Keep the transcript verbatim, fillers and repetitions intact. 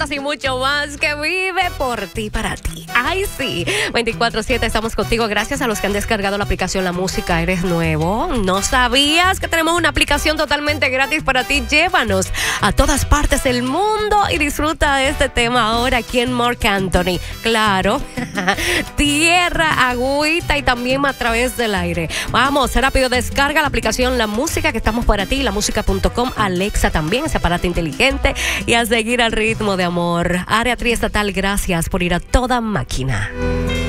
más y mucho más que vive por ti, para ti. Ay, sí. veinticuatro siete estamos contigo. Gracias a los que han descargado la aplicación La Música. ¿Eres nuevo? ¿No sabías que tenemos una aplicación totalmente gratis para ti? Llévanos a todas partes del mundo y disfruta de este tema ahora aquí en Marc Anthony. Claro, tierra, agüita y también a través del aire. Vamos, rápido, descarga la aplicación La Música, que estamos para ti, la música punto com, Alexa también, ese aparato inteligente, y a seguir al ritmo de amor. Área triestatal, gracias por ir a toda máquina.